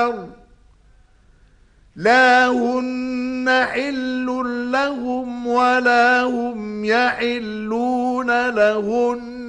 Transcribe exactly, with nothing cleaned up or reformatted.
لا هن حل لهم ولا هم يحلون لهن